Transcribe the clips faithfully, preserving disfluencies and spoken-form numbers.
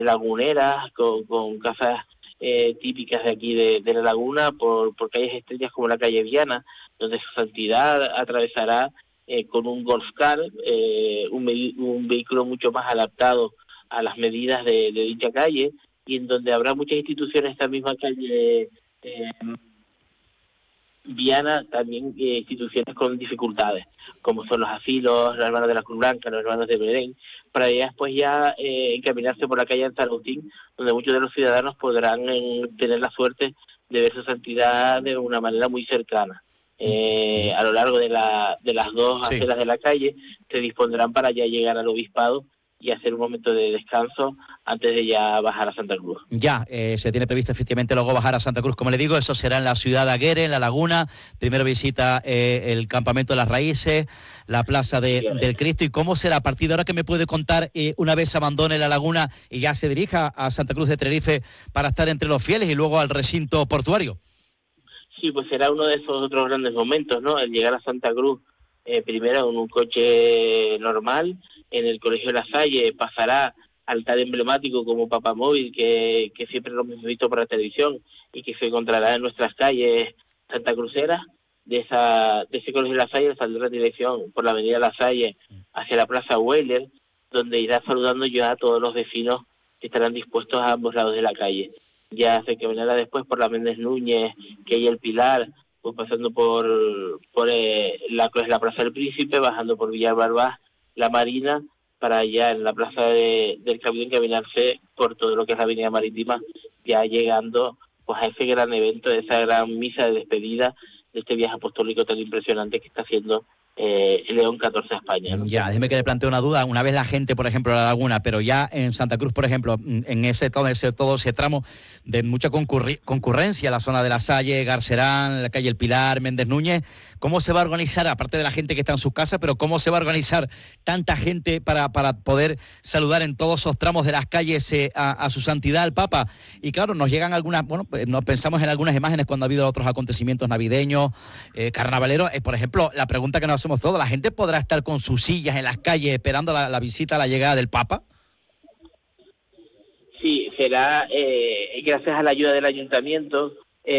laguneras, con, con casas eh, típicas de aquí de, de la laguna, por, por calles estrechas como la calle Viana, donde su santidad atravesará eh, con un golf car, eh, un, un vehículo mucho más adaptado a las medidas de, de dicha calle, y en donde habrá muchas instituciones en esta misma calle eh, Viana, también eh, instituciones con dificultades, como son los asilos, los hermanos de la Cruz Blanca, los hermanos de Belén, para ya después ya eh, encaminarse por la calle de San Agustín, donde muchos de los ciudadanos podrán eh, tener la suerte de ver su santidad de una manera muy cercana. Eh, a lo largo de, la, de las dos Sí. aceras de la calle se dispondrán para ya llegar al obispado y hacer un momento de descanso antes de ya bajar a Santa Cruz. Ya, eh, se tiene previsto efectivamente luego bajar a Santa Cruz. Como le digo, eso será en la ciudad de Aguere, en La Laguna. Primero visita eh, el Campamento de las Raíces, la Plaza de, del Cristo. ¿Y cómo será a partir de ahora? Que me puede contar eh, una vez abandone La Laguna y ya se dirija a Santa Cruz de Tenerife para estar entre los fieles y luego al recinto portuario? Sí, pues será uno de esos otros grandes momentos, ¿no? El llegar a Santa Cruz, eh, primero en un coche normal, en el Colegio La Salle pasará al tal emblemático como Papamóvil, que, que siempre lo hemos visto por la televisión y que se encontrará en nuestras calles santacruceras. De esa de ese Colegio La Salle saldrá en dirección por la avenida La Salle hacia la Plaza Weyler, donde irá saludando ya a todos los vecinos que estarán dispuestos a ambos lados de la calle. Ya se caminará después por la Méndez Núñez, que hay el Pilar, pues pasando por por eh, la, la Plaza del Príncipe, bajando por Villar Barbás, la Marina, para allá en la Plaza de, del Cabildo encaminarse por todo lo que es la Avenida Marítima, ya llegando pues a ese gran evento, esa gran misa de despedida de este viaje apostólico tan impresionante que está haciendo eh, León catorce a España, ¿no? Ya, déjeme que le plantee una duda. Una vez la gente, por ejemplo, en La Laguna, pero ya en Santa Cruz, por ejemplo, en ese todo ese, todo ese tramo de mucha concurri- concurrencia, la zona de La Salle, Garcerán, la calle El Pilar, Méndez Núñez, ¿cómo se va a organizar, aparte de la gente que está en sus casas, pero cómo se va a organizar tanta gente para, para poder saludar en todos esos tramos de las calles eh, a, a su santidad, al Papa? Y claro, nos llegan algunas, bueno, pues nos pensamos en algunas imágenes cuando ha habido otros acontecimientos navideños, eh, carnavaleros. Eh, por ejemplo, la pregunta que nos hacemos todos, ¿la gente podrá estar con sus sillas en las calles esperando la, la visita, la llegada del Papa? Sí, será, eh, gracias a la ayuda del ayuntamiento,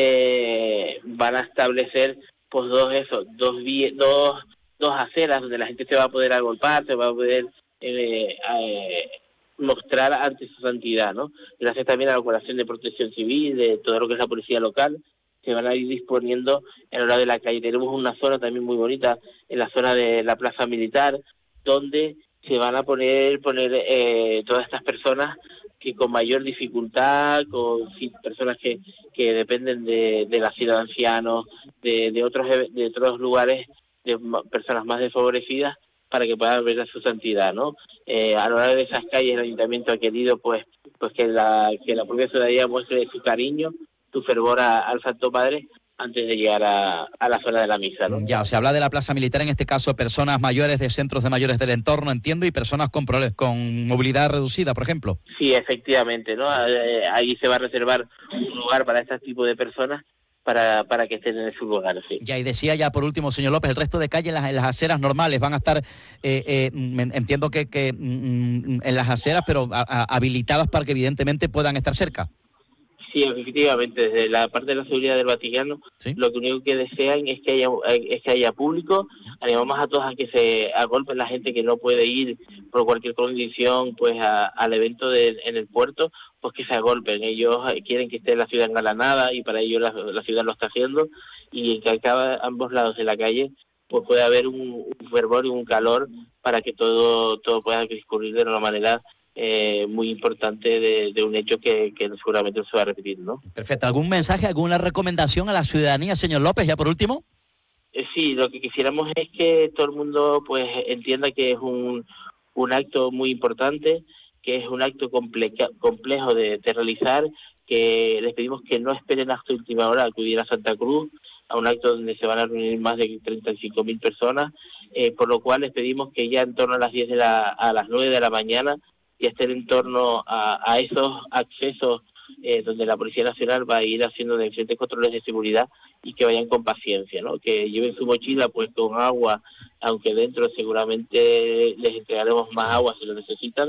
eh, van a establecer pues dos eso, dos, vie- dos dos aceras donde la gente se va a poder agolpar, se va a poder eh, eh, mostrar ante su santidad, ¿no? Gracias también a la Corporación de Protección Civil, de todo lo que es la policía local, se van a ir disponiendo en el lado de la calle. Tenemos una zona también muy bonita, en la zona de la Plaza Militar, donde se van a poner poner eh, todas estas personas que con mayor dificultad, con sí, personas que, que dependen de, de la asilo de ancianos, de, de otros de otros lugares, de ma- personas más desfavorecidas, para que puedan ver a su santidad, ¿no? Eh, a lo largo de esas calles el ayuntamiento ha querido pues pues que la que la propia ciudadanía muestre su cariño, su fervor a, al Santo Padre antes de llegar a, a la zona de la misa, ¿no? Ya, se habla de la plaza militar, en este caso personas mayores de centros de mayores del entorno, entiendo, y personas con, prole- con movilidad reducida, por ejemplo. Sí, efectivamente, ¿no? Eh, ahí se va a reservar un lugar para este tipo de personas para, para que estén en su lugar, sí. Ya, y decía ya por último, señor López, el resto de calles en las, en las aceras normales van a estar, eh, eh, mm, entiendo que, que mm, en las aceras, pero a, a, habilitadas para que evidentemente puedan estar cerca. Sí, efectivamente, desde la parte de la seguridad del Vaticano, ¿Sí? lo que único que desean es que haya es que haya público. Animamos a todos a que se agolpen la gente que no puede ir por cualquier condición pues a, al evento de, en el puerto, pues que se agolpen. Ellos quieren que esté la ciudad engalanada y para ello la, la ciudad lo está haciendo, y que a ambos lados de la calle pues puede haber un, un fervor y un calor para que todo todo pueda discurrir de una manera Eh, muy importante de, de un hecho que, que seguramente no se va a repetir, ¿no? Perfecto. ¿Algún mensaje, alguna recomendación a la ciudadanía, señor López, ya por último? Eh, sí, lo que quisiéramos es que todo el mundo pues entienda que es un, un acto muy importante, que es un acto compleja, complejo de, de realizar, que les pedimos que no esperen hasta última hora a acudir a Santa Cruz, a un acto donde se van a reunir más de treinta y cinco mil personas, eh, por lo cual les pedimos que ya en torno a las diez de la, a las nueve de la mañana y estén en torno a, a esos accesos eh, donde la Policía Nacional va a ir haciendo diferentes controles de seguridad, y que vayan con paciencia, ¿no? Que lleven su mochila pues con agua, aunque dentro seguramente les entregaremos más agua si lo necesitan,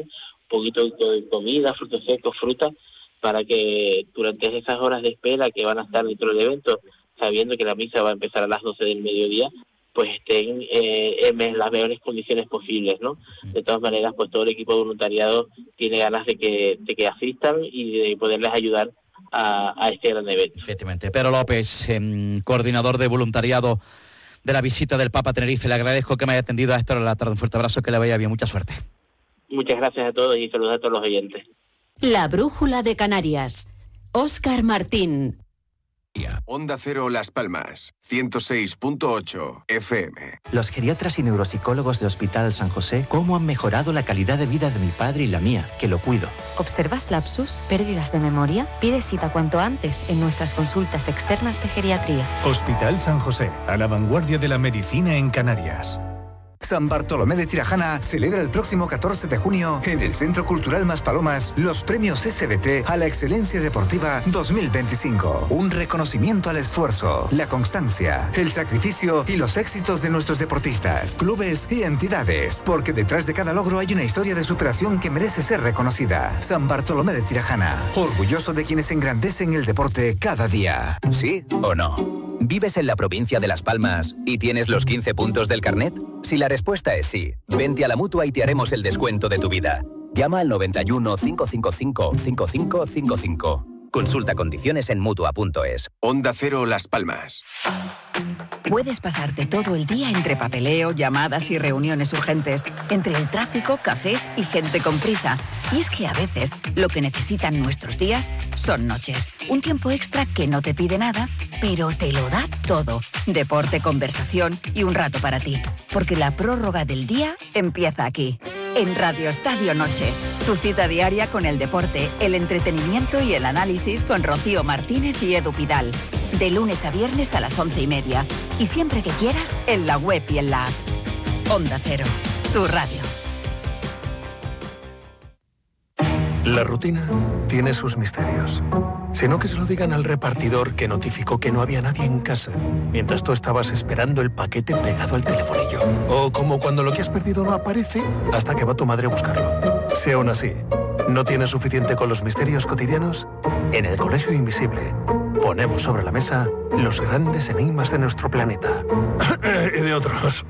poquito de comida, frutos secos, fruta, para que durante esas horas de espera que van a estar dentro del evento, sabiendo que la misa va a empezar a las doce del mediodía, pues estén eh, en las mejores condiciones posibles, ¿no? De todas maneras, pues todo el equipo de voluntariado tiene ganas de que, de que asistan y de poderles ayudar a, a este gran evento. Efectivamente. Pedro López, eh, coordinador de voluntariado de la visita del Papa a Tenerife, le agradezco que me haya atendido a esta hora de la tarde. Un fuerte abrazo, que le vaya bien, mucha suerte. Muchas gracias a todos y saludos a todos los oyentes. La Brújula de Canarias. Óscar Martín. Onda Cero Las Palmas, ciento seis punto ocho F M. Los geriatras y neuropsicólogos de Hospital San José, ¿cómo han mejorado la calidad de vida de mi padre y la mía, que lo cuido? ¿Observas lapsus, pérdidas de memoria? Pide cita cuanto antes en nuestras consultas externas de geriatría. Hospital San José, a la vanguardia de la medicina en Canarias. San Bartolomé de Tirajana celebra el próximo catorce de junio en el Centro Cultural Maspalomas los premios S B T a la Excelencia Deportiva dos mil veinticinco. Un reconocimiento al esfuerzo, la constancia, el sacrificio y los éxitos de nuestros deportistas, clubes y entidades, porque detrás de cada logro hay una historia de superación que merece ser reconocida. San Bartolomé de Tirajana, orgulloso de quienes engrandecen el deporte cada día. ¿Sí o no? ¿Vives en la provincia de Las Palmas y tienes los quince puntos del carnet? Si la respuesta es sí, vente a la Mutua y te haremos el descuento de tu vida. Llama al noventa y uno, cinco cinco cinco, cinco cinco cinco cinco. Consulta condiciones en Mutua punto es. Onda Cero Las Palmas. Puedes pasarte todo el día entre papeleo, llamadas y reuniones urgentes, entre el tráfico, cafés y gente con prisa. Y es que a veces lo que necesitan nuestros días son noches. Un tiempo extra que no te pide nada, pero te lo da todo. Deporte, conversación y un rato para ti. Porque la prórroga del día empieza aquí. En Radio Estadio Noche, tu cita diaria con el deporte, el entretenimiento y el análisis con Rocío Martínez y Edu Pidal. De lunes a viernes a las once y media. Y siempre que quieras, en la web y en la app. Onda Cero, tu radio. La rutina tiene sus misterios. Si no, que se lo digan al repartidor que notificó que no había nadie en casa mientras tú estabas esperando el paquete pegado al telefonillo. O como cuando lo que has perdido no aparece hasta que va tu madre a buscarlo. Si aún así no tienes suficiente con los misterios cotidianos, en el Colegio Invisible ponemos sobre la mesa los grandes enigmas de nuestro planeta. Y de otros.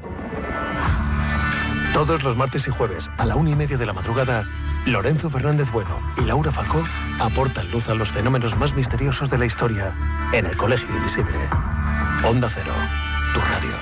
Todos los martes y jueves a la una y media de la madrugada, Lorenzo Fernández Bueno y Laura Falcó aportan luz a los fenómenos más misteriosos de la historia en el Colegio Invisible. Onda Cero, tu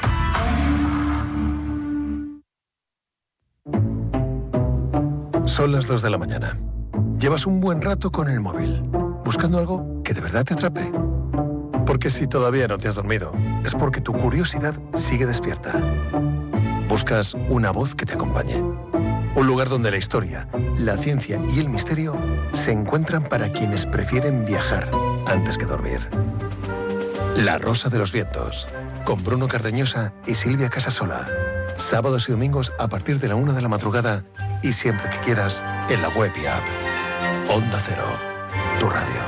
radio. Son las dos de la mañana. Llevas un buen rato con el móvil, buscando algo que de verdad te atrape. Porque si todavía no te has dormido, es porque tu curiosidad sigue despierta. Buscas una voz que te acompañe. Un lugar donde la historia, la ciencia y el misterio se encuentran para quienes prefieren viajar antes que dormir. La Rosa de los Vientos, con Bruno Cardeñosa y Silvia Casasola. Sábados y domingos a partir de la una de la madrugada y siempre que quieras en la web y app. Onda Cero, tu radio.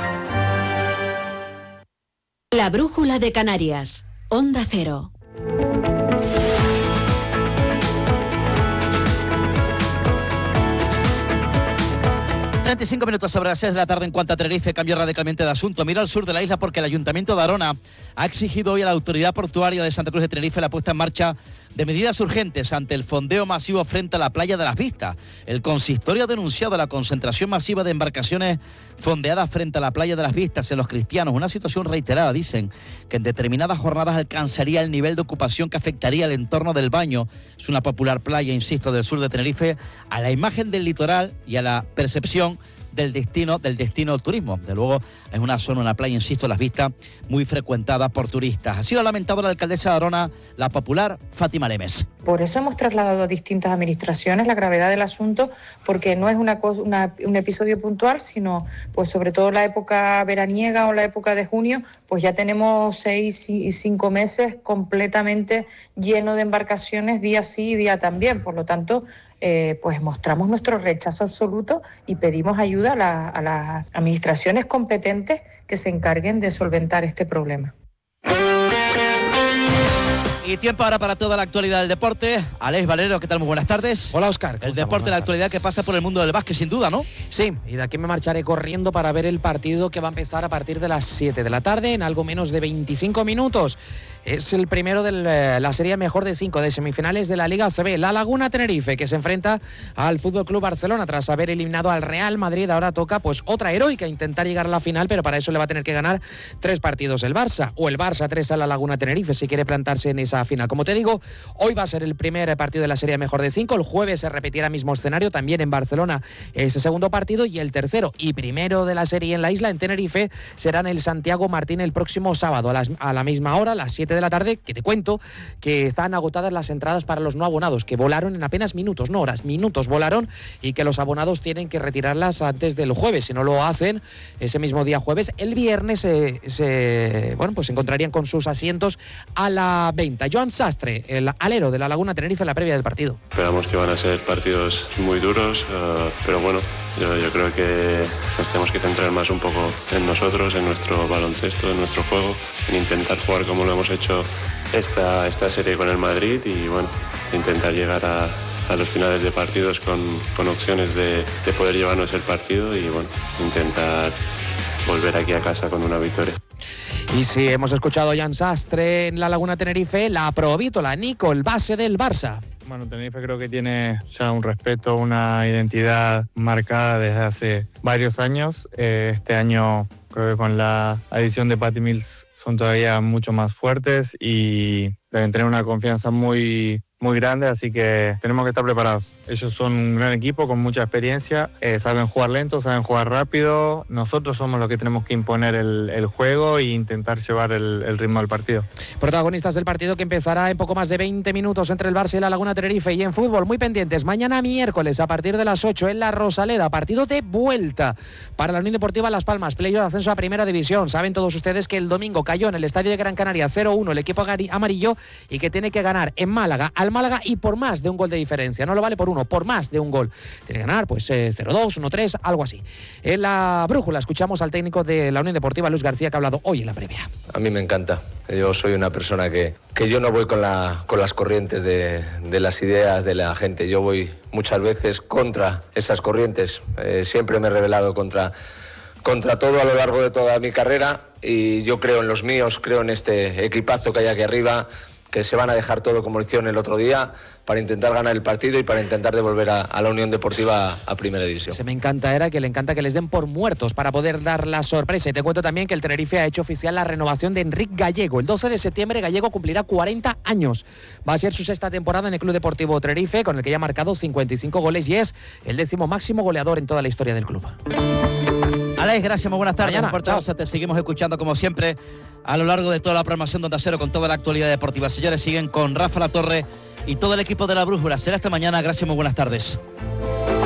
La Brújula de Canarias. Onda Cero. treinta y cinco minutos sobre las seis de la tarde en cuanto a Tenerife, cambió radicalmente de asunto. Mira al sur de la isla porque el Ayuntamiento de Arona ha exigido hoy a la Autoridad Portuaria de Santa Cruz de Tenerife la puesta en marcha de medidas urgentes ante el fondeo masivo frente a la playa de Las Vistas. El consistorio ha denunciado la concentración masiva de embarcaciones fondeadas frente a la playa de Las Vistas en Los Cristianos. Una situación reiterada, dicen, que en determinadas jornadas alcanzaría el nivel de ocupación que afectaría el entorno del Baño. Es una popular playa, insisto, del sur de Tenerife, a la imagen del litoral y a la percepción del destino del destino turismo. De luego es una zona, una playa, insisto, Las Vistas, muy frecuentada por turistas. Así lo ha lamentado la alcaldesa de Arona, la popular Fátima Lemes. Por eso hemos trasladado a distintas administraciones la gravedad del asunto, porque no es una, una un episodio puntual, sino pues sobre todo la época veraniega o la época de junio, pues ya tenemos seis y cinco meses completamente lleno de embarcaciones, día sí y día también. Por lo tanto, Eh, pues mostramos nuestro rechazo absoluto y pedimos ayuda a, la, a las administraciones competentes que se encarguen de solventar este problema. Y tiempo ahora para toda la actualidad del deporte. Alex Valero, ¿qué tal? Muy buenas tardes. Hola, Óscar. El deporte de la actualidad que pasa por el mundo del básquet, sin duda, ¿no? Sí, y de aquí me marcharé corriendo para ver el partido que va a empezar a partir de las siete de la tarde, en algo menos de veinticinco minutos. Es el primero de la serie mejor de cinco de semifinales de la Liga A C B. La Laguna Tenerife, que se enfrenta al Fútbol Club Barcelona tras haber eliminado al Real Madrid. Ahora toca pues otra heroica, intentar llegar a la final, pero para eso le va a tener que ganar tres partidos el Barça, o el Barça tres a la Laguna Tenerife, si quiere plantarse en esa final. Como te digo, hoy va a ser el primer partido de la serie mejor de cinco. El jueves se repetirá el mismo escenario, también en Barcelona, ese segundo partido, y el tercero y primero de la serie en la isla, en Tenerife, será en el Santiago Martín el próximo sábado a, las, a la misma hora, a las siete de la tarde, que te cuento que están agotadas las entradas para los no abonados, que volaron en apenas minutos, no horas, minutos volaron, y que los abonados tienen que retirarlas antes del jueves. Si no lo hacen ese mismo día jueves, el viernes se, se bueno, pues se encontrarían con sus asientos a la venta. Joan Sastre, el alero de la Laguna Tenerife, en la previa del partido. Esperamos que van a ser partidos muy duros, uh, pero bueno, yo, yo creo que nos tenemos que centrar más un poco en nosotros, en nuestro baloncesto, en nuestro juego, en intentar jugar como lo hemos hecho esta, esta serie con el Madrid y bueno, intentar llegar a, a los finales de partidos con, con opciones de, de poder llevarnos el partido y bueno, intentar volver aquí a casa con una victoria. Y sí, hemos escuchado a Jan Sastre en la Laguna Tenerife, la provítola, Nico, el base del Barça. Bueno, Tenerife creo que tiene ya un respeto, una identidad marcada desde hace varios años. Eh, este año creo que con la adición de Patty Mills son todavía mucho más fuertes y deben tener una confianza muy, muy grande, así que tenemos que estar preparados. Ellos son un gran equipo con mucha experiencia, eh, saben jugar lento, saben jugar rápido. Nosotros somos los que tenemos que imponer el, el juego e intentar llevar el, el ritmo del partido. Protagonistas del partido que empezará en poco más de veinte minutos entre el Barça y la Laguna Tenerife. Y en fútbol, muy pendientes, mañana miércoles a partir de las ocho en la Rosaleda, partido de vuelta para la Unión Deportiva Las Palmas, playoff de ascenso a Primera División. Saben todos ustedes que el domingo cayó en el estadio de Gran Canaria cero uno el equipo amarillo y que tiene que ganar en Málaga al Málaga y por más de un gol de diferencia. No lo vale por uno, por más de un gol. Tiene que ganar pues eh, cero dos, uno tres, algo así. En la brújula escuchamos al técnico de la Unión Deportiva, Luis García, que ha hablado hoy en la previa. A mí me encanta. Yo soy una persona que, que yo no voy con, la, con las corrientes de, de las ideas de la gente. Yo voy muchas veces contra esas corrientes. Eh, siempre me he rebelado contra, contra todo a lo largo de toda mi carrera y yo creo en los míos, creo en este equipazo que hay aquí arriba, que se van a dejar todo como lo hicieron el otro día para intentar ganar el partido y para intentar devolver a, a la Unión Deportiva a, a Primera División. Se me encanta, era que le encanta que les den por muertos para poder dar la sorpresa. Y te cuento también que el Tenerife ha hecho oficial la renovación de Enric Gallego. El doce de septiembre Gallego cumplirá cuarenta años. Va a ser su sexta temporada en el Club Deportivo Tenerife, con el que ya ha marcado cincuenta y cinco goles y es el décimo máximo goleador en toda la historia del club. Alex, gracias, muy buenas tardes. Mañana, un fuerte abrazo, te seguimos escuchando como siempre a lo largo de toda la programación de Onda Cero con toda la actualidad deportiva. Señores, siguen con Rafa Latorre y todo el equipo de La Brújula. Será esta mañana, gracias, muy buenas tardes.